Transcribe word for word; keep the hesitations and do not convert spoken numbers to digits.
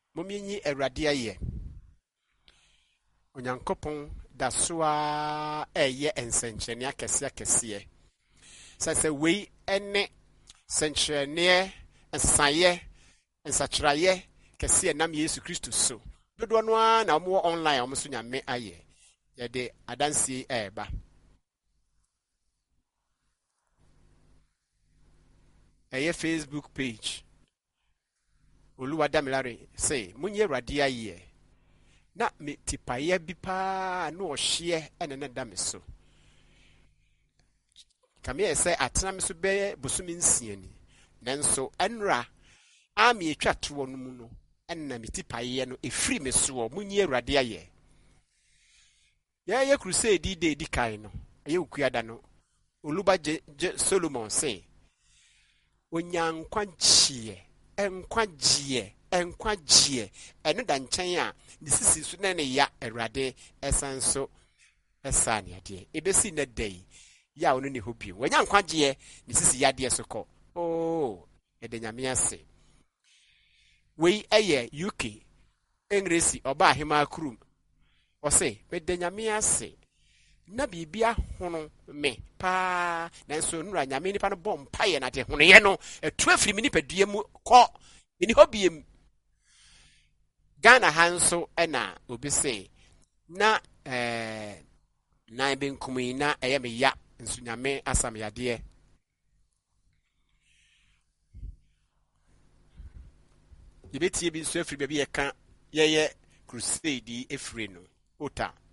Momienyi Awurade aye. Onyankopon da so a eye ensenkyerene akese akese. Sase wei ene senkyerene ensaye ensakyeraye kese nam Yesu Kristo so. Dodo no a na mo online omo so nyame aye. Ye de adansi eba. Eye Facebook page. Oluwadamilare say munye Awurade aye. Na me tipaye bi pa na ohye ene ne da me so. Kame ese atena me so be bosumi nsia ni. Nanso enra a me etwa to no mu no enna me tipaye no efiri me so munye Awurade aye. Ya ye crusade day di kai no. Ye ukuada no. Oluba je, je Solomon say onyankwanchie enkwagye enkwagye eno da nkyɛn a ne sisi so na ne ya Awurade esanso esa ne ade ebesi na dai ya ono ne hobi wanya nkwagye ne sisi ya de so kɔ oh ede nyame ase wei eye U K engresi oba ahema akrum ose ede nyame ase na bibia hono me pa nanso nura nyame nipa no bɔ mpaye na de hono ye no etu afiri mi nipadua mu kɔ ni hobiem Ghana hanso ena obi se na eh na benkumi na eye me ya nso nyame asam yade yebeti bi nso afiri bia bi ye ka ye ye crusade efiri no ota